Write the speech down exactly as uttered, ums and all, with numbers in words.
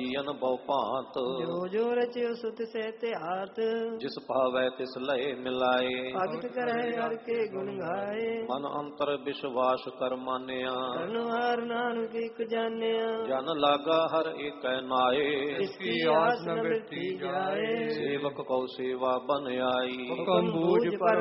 ਜਨ ਬਹੁ ਭਾਂਤ, ਜੋ ਜੋ ਰਚਿਓ ਸੁਤ ਸੇ ਤੇ ਆਤ, ਜਿਸ ਭਾਵੈ ਤਿਸ ਲਏ ਮਿਲਾਏ। ਭਗਤ ਕਰਹਿ ਹਰਿ ਕੇ ਗੁਣ ਗਾਏ, ਮਨ ਅੰਤਰ ਵਿਸ਼ਵਾਸ ਕਰ ਮਾਨਿਆ। ਕਰਨਹਾਰ ਨਾਨਕ ਇਕ ਜਾਣਿਆ, ਜਨ ਲਾਗਾ ਹਰ ਏਕੈ ਨਾਏ। ਜਿਸਕੀ ਆਸ ਨ ਮਿਟਤੀ ਜਾਏ। ਸੇਵਕ ਕਉ ਸੇਵਾ ਬਨ ਆਈ, ਹੁਕਮ ਬੂਝ ਪਰ